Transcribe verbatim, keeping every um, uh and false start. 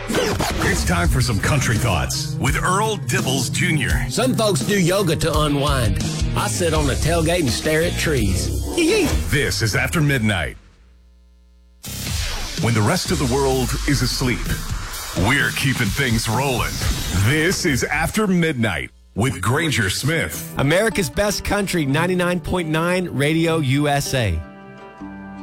It's time for some country thoughts with Earl Dibbles Junior Some folks do yoga to unwind. I sit on the tailgate and stare at trees. This is After Midnight. When the rest of the world is asleep, we're keeping things rolling. This is After Midnight with Granger Smith. America's Best Country, ninety-nine point nine Radio U S A.